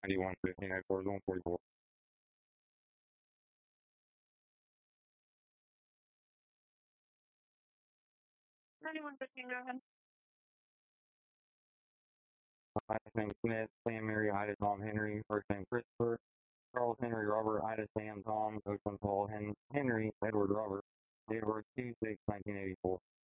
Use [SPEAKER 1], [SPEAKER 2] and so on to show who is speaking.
[SPEAKER 1] 91, 15, 84, zone 44.
[SPEAKER 2] 9115, go ahead.
[SPEAKER 1] Last name Smith, Sam Mary, Ida Tom Henry, first name Christopher, Charles Henry Robert, Ida Sam Tom, Ocean Paul Henry, Edward Robert, date of birth 2/6/1984.